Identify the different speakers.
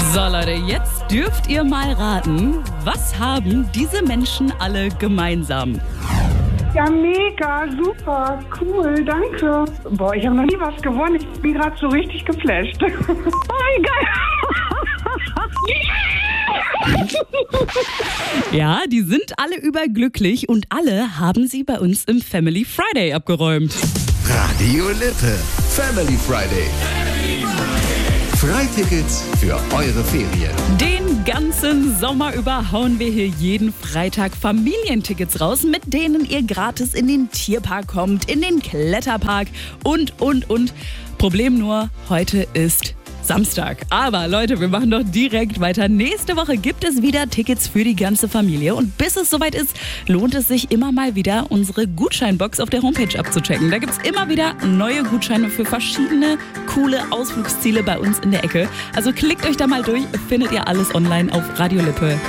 Speaker 1: So Leute, jetzt dürft ihr mal raten, was haben diese Menschen alle gemeinsam?
Speaker 2: Ja, mega, super, cool, danke. Boah, ich habe noch nie was gewonnen. Ich bin gerade so richtig geflasht. Oh, geil.
Speaker 1: Ja, die sind alle überglücklich und alle haben sie bei uns im Family Friday abgeräumt.
Speaker 3: Radio Lippe Family Friday. Freitickets für eure Ferien.
Speaker 1: Den ganzen Sommer über hauen wir hier jeden Freitag Familientickets raus, mit denen ihr gratis in den Tierpark kommt, in den Kletterpark und. Problem nur, heute ist Samstag. Aber Leute, wir machen doch direkt weiter. Nächste Woche gibt es wieder Tickets für die ganze Familie. Und bis es soweit ist, lohnt es sich immer mal wieder, unsere Gutscheinbox auf der Homepage abzuchecken. Da gibt es immer wieder neue Gutscheine für verschiedene coole Ausflugsziele bei uns in der Ecke. Also klickt euch da mal durch, findet ihr alles online auf radiolippe.de.